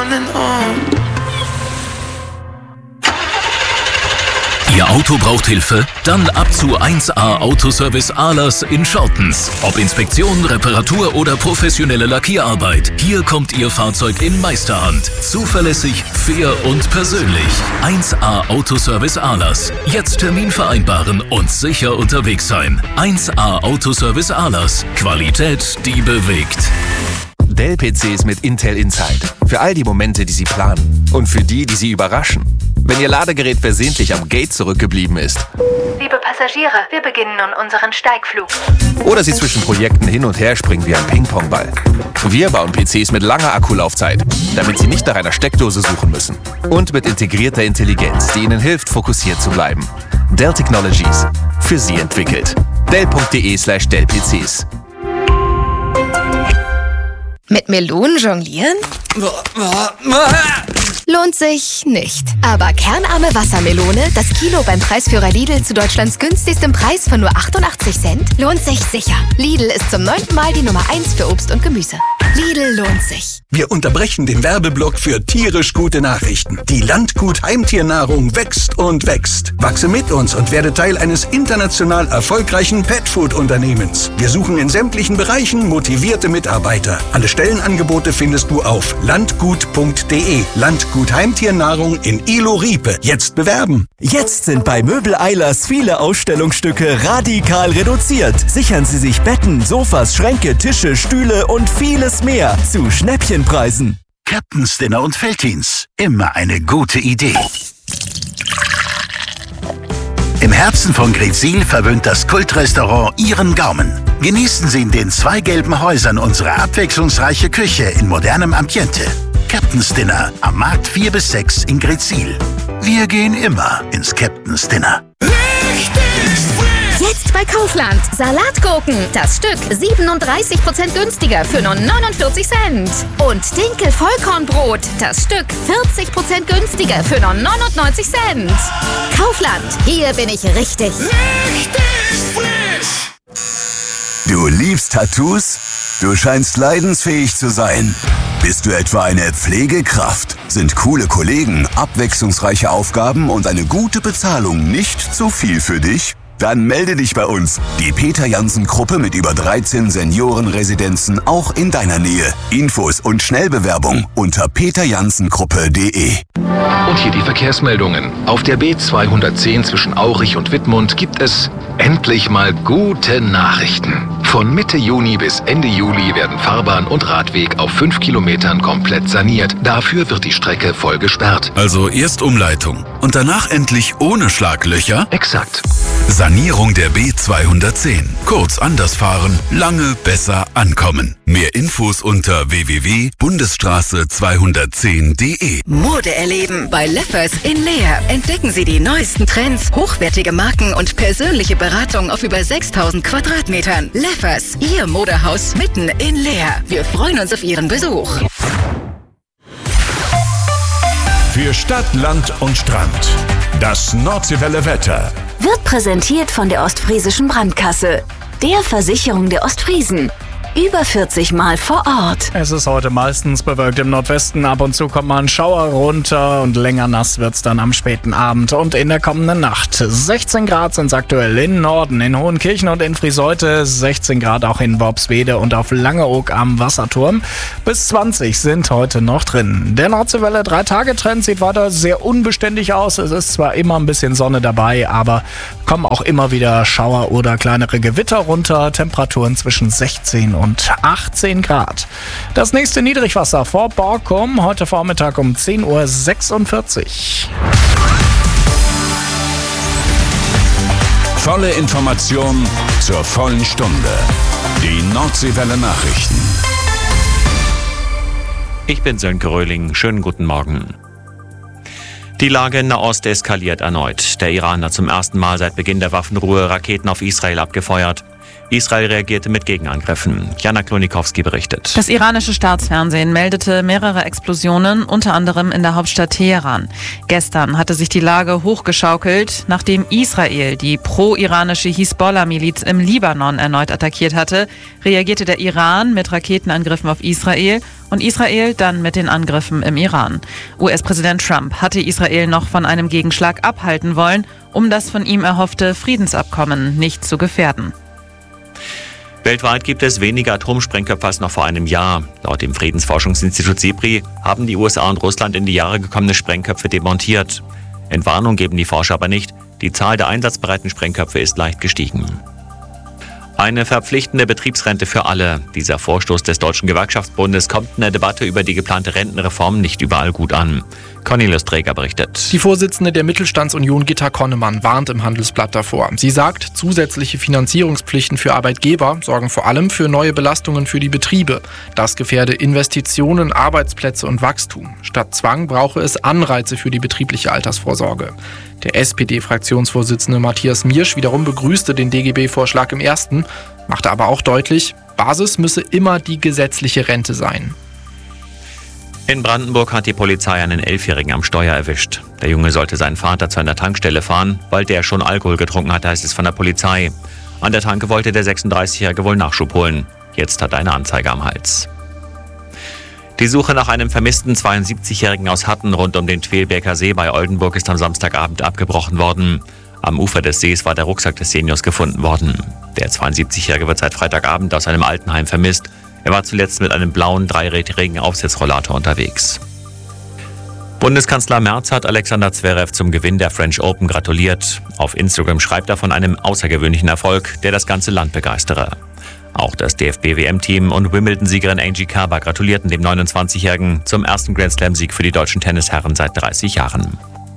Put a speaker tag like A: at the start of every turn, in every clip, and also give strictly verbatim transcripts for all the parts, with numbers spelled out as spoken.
A: running on.
B: Ihr Auto braucht Hilfe? Dann ab zu eins A Autoservice Ahlers in Schortens. Ob Inspektion, Reparatur oder professionelle Lackierarbeit. Hier kommt Ihr Fahrzeug in Meisterhand. Zuverlässig, fair und persönlich. eins A Autoservice Ahlers. Jetzt Termin vereinbaren und sicher unterwegs sein. eins A Autoservice Ahlers. Qualität, die bewegt.
C: Dell-P Cs mit Intel Inside. Für all die Momente, die Sie planen. Und für die, die Sie überraschen. Wenn Ihr Ladegerät versehentlich am Gate zurückgeblieben ist.
D: Liebe Passagiere, wir beginnen nun unseren Steigflug.
C: Oder Sie zwischen Projekten hin und her springen wie ein Ping-Pong-Ball. Wir bauen P Cs mit langer Akkulaufzeit, damit Sie nicht nach einer Steckdose suchen müssen. Und mit integrierter Intelligenz, die Ihnen hilft, fokussiert zu bleiben. Dell Technologies. Für Sie entwickelt. Dell.de slash Dell-PCs.
E: Mit Melonen jonglieren? Lohnt sich nicht. Aber kernarme Wassermelone, das Kilo beim Preisführer Lidl zu Deutschlands günstigstem Preis von nur achtundachtzig Cent, lohnt sich sicher. Lidl ist zum neunten Mal die Nummer eins für Obst und Gemüse. Lidl lohnt sich.
F: Wir unterbrechen den Werbeblock für tierisch gute Nachrichten. Die Landgut Heimtiernahrung wächst und wächst. Wachse mit uns und werde Teil eines international erfolgreichen Petfood-Unternehmens. Wir suchen in sämtlichen Bereichen motivierte Mitarbeiter. Alle Stellenangebote findest du auf landgut punkt de. Landgut Heimtiernahrung in Ilo-Riepe. Jetzt bewerben.
G: Jetzt sind bei Möbel Eilers viele Ausstellungsstücke radikal reduziert. Sichern Sie sich Betten, Sofas, Schränke, Tische, Stühle und vieles mehr zu Schnäppchenpreisen.
H: Captain's Dinner und Veltins. Immer eine gute Idee. Im Herzen von Greetsiel verwöhnt das Kultrestaurant Ihren Gaumen. Genießen Sie in den zwei gelben Häusern unsere abwechslungsreiche Küche in modernem Ambiente. Captain's Dinner am Markt vier bis sechs in Greetsiel. Wir gehen immer ins Captain's Dinner.
I: Jetzt bei Kaufland. Salatgurken. Das Stück siebenunddreißig Prozent günstiger für nur neunundvierzig Cent. Und Dinkel-Vollkornbrot. Das Stück vierzig Prozent günstiger für nur neunundneunzig Cent. Kaufland. Hier bin ich richtig.
A: Richtig frisch.
J: Du liebst Tattoos? Du scheinst leidensfähig zu sein. Bist du etwa eine Pflegekraft? Sind coole Kollegen, abwechslungsreiche Aufgaben und eine gute Bezahlung nicht zu viel für dich? Dann melde dich bei uns. Die Peter-Jansen-Gruppe mit über dreizehn Seniorenresidenzen auch in deiner Nähe. Infos und Schnellbewerbung unter peter jansen gruppe punkt de.
B: Und hier die Verkehrsmeldungen. Auf der B zweihundertzehn zwischen Aurich und Wittmund gibt es endlich mal gute Nachrichten. Von Mitte Juni bis Ende Juli werden Fahrbahn und Radweg auf fünf Kilometern komplett saniert. Dafür wird die Strecke voll gesperrt.
K: Also erst Umleitung und danach endlich ohne Schlaglöcher?
B: Exakt.
K: Sanierung der B zweihundertzehn. Kurz anders fahren, lange besser ankommen. Mehr Infos unter w w w punkt bundesstraße zweihundertzehn punkt de.
E: Mode erleben bei Leffers in Leer. Entdecken Sie die neuesten Trends, hochwertige Marken und persönliche Beratung auf über sechstausend Quadratmetern. Leffers, Ihr Modehaus mitten in Leer. Wir freuen uns auf Ihren Besuch.
L: Für Stadt, Land und Strand. Das Nordseewelle Wetter.
M: Wird präsentiert von der Ostfriesischen Brandkasse, der Versicherung der Ostfriesen. Über vierzig Mal vor Ort.
N: Es ist heute meistens bewölkt im Nordwesten. Ab und zu kommt mal ein Schauer runter und länger nass wird's dann am späten Abend und in der kommenden Nacht. sechzehn Grad sind es aktuell in Norden, in Hohenkirchen und in Friseute. sechzehn Grad auch in Worpswede und auf Langeoog am Wasserturm. Bis zwanzig sind heute noch drin. Der Nordseewelle drei Tage Trend sieht weiter sehr unbeständig aus. Es ist zwar immer ein bisschen Sonne dabei, aber kommen auch immer wieder Schauer oder kleinere Gewitter runter. Temperaturen zwischen sechzehn und achtzehn Grad. Das nächste Niedrigwasser vor Borkum, heute Vormittag um zehn Uhr sechsundvierzig.
L: Volle Information zur vollen Stunde. Die Nordseewelle Nachrichten.
O: Ich bin Sönke Röhling. Schönen guten Morgen. Die Lage in Nahost eskaliert erneut. Der Iran hat zum ersten Mal seit Beginn der Waffenruhe Raketen auf Israel abgefeuert. Israel reagierte mit Gegenangriffen. Jana Klonikowski berichtet.
P: Das iranische Staatsfernsehen meldete mehrere Explosionen, unter anderem in der Hauptstadt Teheran. Gestern hatte sich die Lage hochgeschaukelt, nachdem Israel die pro-iranische Hisbollah-Miliz im Libanon erneut attackiert hatte, reagierte der Iran mit Raketenangriffen auf Israel und Israel dann mit den Angriffen im Iran. U S-Präsident Trump hatte Israel noch von einem Gegenschlag abhalten wollen, um das von ihm erhoffte Friedensabkommen nicht zu gefährden.
O: Weltweit gibt es weniger Atomsprengköpfe als noch vor einem Jahr. Laut dem Friedensforschungsinstitut SIPRI haben die U S A und Russland in die Jahre gekommene Sprengköpfe demontiert. Entwarnung geben die Forscher aber nicht. Die Zahl der einsatzbereiten Sprengköpfe ist leicht gestiegen. Eine verpflichtende Betriebsrente für alle. Dieser Vorstoß des Deutschen Gewerkschaftsbundes kommt in der Debatte über die geplante Rentenreform nicht überall gut an. Cornelius Träger berichtet.
Q: Die Vorsitzende der Mittelstandsunion Gitta Konnemann warnt im Handelsblatt davor. Sie sagt, zusätzliche Finanzierungspflichten für Arbeitgeber sorgen vor allem für neue Belastungen für die Betriebe. Das gefährde Investitionen, Arbeitsplätze und Wachstum. Statt Zwang brauche es Anreize für die betriebliche Altersvorsorge. Der S P D-Fraktionsvorsitzende Matthias Miersch wiederum begrüßte den D G B-Vorschlag im ersten, machte aber auch deutlich, Basis müsse immer die gesetzliche Rente sein.
O: In Brandenburg hat die Polizei einen Elfjährigen am Steuer erwischt. Der Junge sollte seinen Vater zu einer Tankstelle fahren, weil der schon Alkohol getrunken hatte, heißt es von der Polizei. An der Tanke wollte der sechsunddreißigjährige wohl Nachschub holen. Jetzt hat er eine Anzeige am Hals. Die Suche nach einem vermissten zweiundsiebzigjährigen aus Hatten rund um den Twelbeker See bei Oldenburg ist am Samstagabend abgebrochen worden. Am Ufer des Sees war der Rucksack des Seniors gefunden worden. Der zweiundsiebzigjährige wird seit Freitagabend aus einem Altenheim vermisst. Er war zuletzt mit einem blauen, dreirädrigen Aufsitzrollator unterwegs. Bundeskanzler Merz hat Alexander Zverev zum Gewinn der French Open gratuliert. Auf Instagram schreibt er von einem außergewöhnlichen Erfolg, der das ganze Land begeistere. Auch das D F B-W M-Team und Wimbledon-Siegerin Angie Kerber gratulierten dem neunundzwanzigjährigen zum ersten Grand-Slam-Sieg für die deutschen Tennisherren seit dreißig Jahren.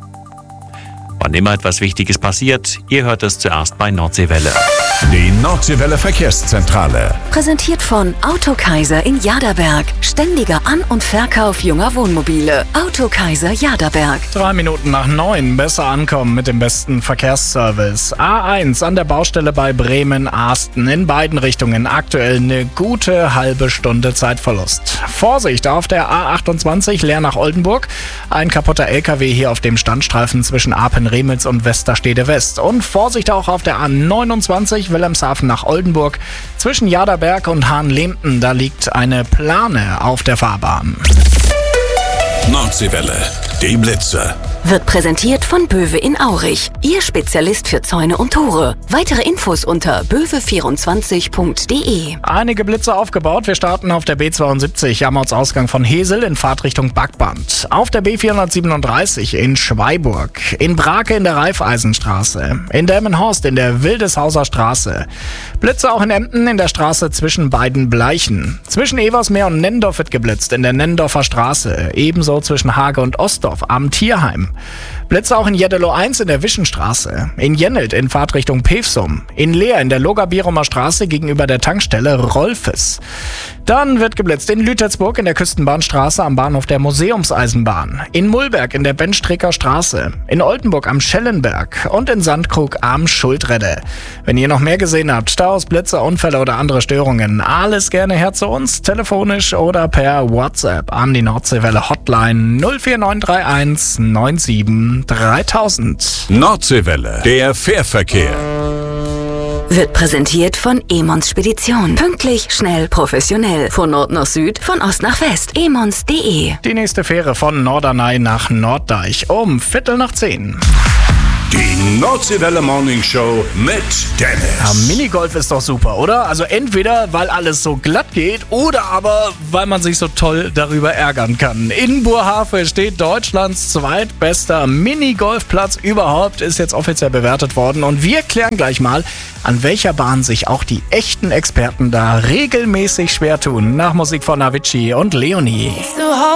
O: Wann immer etwas Wichtiges passiert, ihr hört es zuerst bei Nordseewelle.
L: Die Nordseewelle Verkehrszentrale.
M: Präsentiert von Autokaiser in Jaderberg. Ständiger An- und Verkauf junger Wohnmobile. Autokaiser Jaderberg.
N: Drei Minuten nach neun. Besser ankommen mit dem besten Verkehrsservice. A eins an der Baustelle bei Bremen-Aasten. In beiden Richtungen aktuell eine gute halbe Stunde Zeitverlust. Vorsicht auf der A achtundzwanzig leer nach Oldenburg. Ein kaputter L K W hier auf dem Standstreifen zwischen Apen-Remitz und Westerstede West. Und Vorsicht auch auf der A neunundzwanzig Wilhelmshaven nach Oldenburg. Zwischen Jaderberg und Hahnlehmten, da liegt eine Plane auf der Fahrbahn.
L: Nordseewelle, die Blitze.
M: Wird präsentiert von Böwe in Aurich. Ihr Spezialist für Zäune und Tore. Weitere Infos unter böwe vierundzwanzig punkt de.
N: Einige Blitze aufgebaut. Wir starten auf der B zweiundsiebzig am Ortsausgang von Hesel in Fahrtrichtung Backband. Auf der B vierhundertsiebenunddreißig in Schweiburg. In Brake in der Raiffeisenstraße. In Delmenhorst in der Wildeshauser Straße. Blitze auch in Emden in der Straße zwischen beiden Bleichen. Zwischen Eversmeer und Nendorf wird geblitzt in der Nendorfer Straße. Ebenso zwischen Hage und Ostdorf am Tierheim. Blitze auch in Jeddelo eins in der Wischenstraße, in Jennelt in Fahrtrichtung Pevsum, in Leer in der Loga-Bierumer Straße gegenüber der Tankstelle Rolfes. Dann wird geblitzt in Lütersburg in der Küstenbahnstraße am Bahnhof der Museumseisenbahn, in Mullberg in der Benstricker Straße, in Oldenburg am Schellenberg und in Sandkrug am Schuldredde. Wenn ihr noch mehr gesehen habt, Staus, Blitze, Unfälle oder andere Störungen, alles gerne her zu uns, telefonisch oder per WhatsApp an die Nordseewelle Hotline null vier neun drei eins neun sieben dreitausend.
L: Nordseewelle, der Fährverkehr.
M: Wird präsentiert von Emons Spedition. Pünktlich, schnell, professionell. Von Nord nach Süd, von Ost nach West. emons punkt de.
N: Die nächste Fähre von Norderney nach Norddeich um Viertel nach zehn.
L: Die Nordseewelle Morning Show mit Dennis.
N: Ja, Minigolf ist doch super, oder? Also entweder, weil alles so glatt geht oder aber, weil man sich so toll darüber ärgern kann. In Burhafe steht Deutschlands zweitbester Minigolfplatz überhaupt, ist jetzt offiziell bewertet worden. Und wir klären gleich mal, an welcher Bahn sich auch die echten Experten da regelmäßig schwer tun. Nach Musik von Avicii und Leonie.